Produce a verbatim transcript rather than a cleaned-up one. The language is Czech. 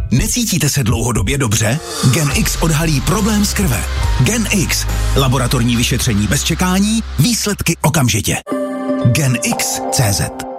Necítíte se dlouhodobě dobře? Gen X odhalí problém z krve. Gen X. Laboratorní vyšetření bez čekání, výsledky okamžitě. Gen X tečka cé zet